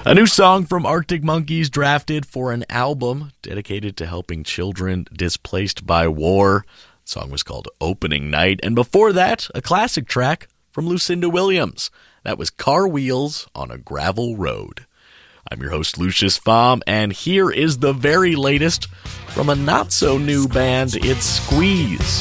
A new song from Arctic Monkeys drafted for an album dedicated to helping children displaced by war. The song was called Opening Night. And before that, a classic track from Lucinda Williams. That was Car Wheels on a Gravel Road. I'm your host, Lucius Pfam, and here is the very latest from a not-so-new band. It's Squeeze.